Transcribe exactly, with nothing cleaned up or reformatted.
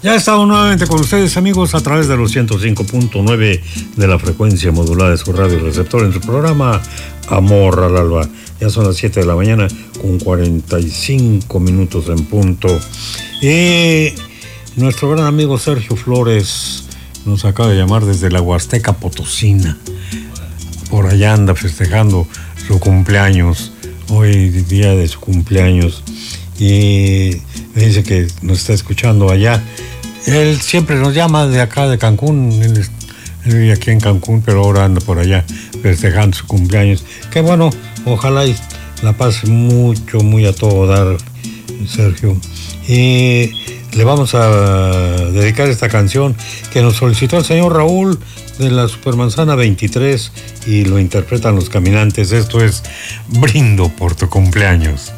Ya estamos nuevamente con ustedes, amigos, a través de los ciento cinco punto nueve de la frecuencia modulada de su radio receptor en su programa Amor al Alba. Ya son las siete de la mañana con cuarenta y cinco minutos en punto. Y nuestro gran amigo Sergio Flores nos acaba de llamar desde la Huasteca Potosina. Por allá anda festejando su cumpleaños, hoy día de su cumpleaños. Y me dice que nos está escuchando allá. Él siempre nos llama de acá de Cancún, él, es, él vive aquí en Cancún, pero ahora anda por allá festejando su cumpleaños. Que bueno, ojalá y la pase mucho, muy a todo dar, Sergio. Y le vamos a dedicar esta canción que nos solicitó el señor Raúl de la Supermanzana veintitrés y lo interpretan Los Caminantes. Esto es Brindo por tu cumpleaños.